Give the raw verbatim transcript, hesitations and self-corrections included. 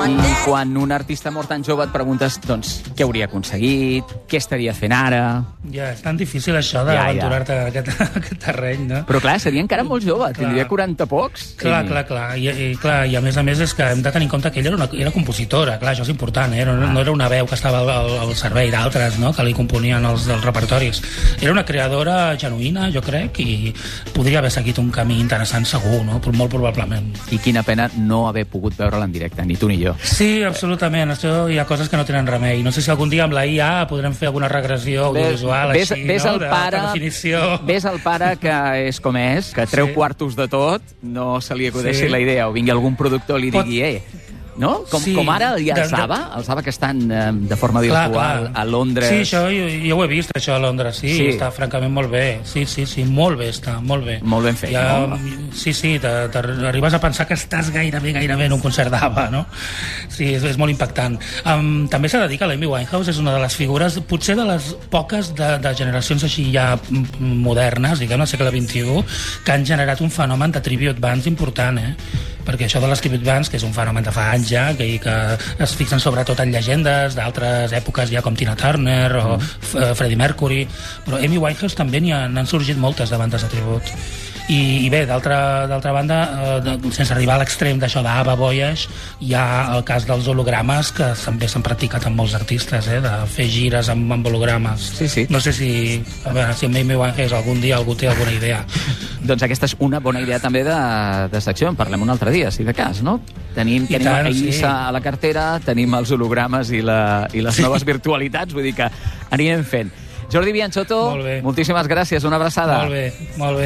I quan un artista mort tan jove et preguntes, doncs, què hauria aconseguit, què estaria fent ara... Ja, és tan difícil això d'aventurar-te ja, ja. a, aquest, a aquest terreny, no? Però clar, seria encara molt jove, clar. Tindria quaranta pocs. Clar, clar, clar. I, i, clar. I a més a més és que hem de tenir en compte que ella era, una, era compositora, clar, això és important, eh? no, no era una veu que estava al, al servei d'altres, no?, que li componien els, els repertoris. Era una creadora genuïna, jo crec, i podria haver seguit un camí interessant segur, no?, molt probablement. I quina pena no haver pogut veure-la en directe, ni tu ni jo. Sí, absolutament. Això hi ha coses que no tenen remei. No sé si algun dia amb la I A podrem fer alguna regressió audiovisual ves, així, ves no?, el de, pare, de definició. Ves el pare que és com és, que treu sí. quartos de tot, no se li acudeixi sí. la idea, o vingui algun productor i li Pot... digui, eh, no? Com, sí. com ara hi ha el de, Saba, el Saba que estan eh, de forma virtual clar, clar. a Londres. Sí, això jo, jo ho he vist, això a Londres, sí, sí. està francament molt bé. Sí, sí, sí, molt bé està, molt bé. Molt ben fet, ja, no? Sí, sí, t'arribes a pensar que estàs gairebé, gairebé en un concert d'Ava, no? Sí, és, és molt impactant. Um, també s'ha de dir que l'Amy Winehouse és una de les figures, potser de les poques de, de generacions així ja modernes, diguem, al segle vint-i-u, que han generat un fenomen de tribute bands important, eh? Perquè això de les tribute bands, que és un fenomen de fa anys ja, que, que es fixen sobretot en llegendes d'altres èpoques ja com Tina Turner o mm. Freddie Mercury, però Amy Winehouse també n'hi han sorgit moltes de bandes de tribut. I, i bé, d'altra banda, eh, sense arribar a l'extrem d'això d'Ava, Voyage, hi ha el cas dels hologrames, que també s'han practicat amb molts artistes, eh, de fer gires amb, amb hologrames. Sí, sí. No sé si, a veure, si amb Amy Winehouse algun dia algú té alguna idea. Doncs aquesta és una bona idea també de, de secció, en parlem un altre dia, si de cas, no? Tenim, tenim tant, a Eissa sí. a la cartera, tenim els hologrames i, la, i les sí. noves virtualitats, vull dir que anirem fent. Jordi Bianchotto, moltíssimes gràcies, una abraçada. Molt bé, molt bé.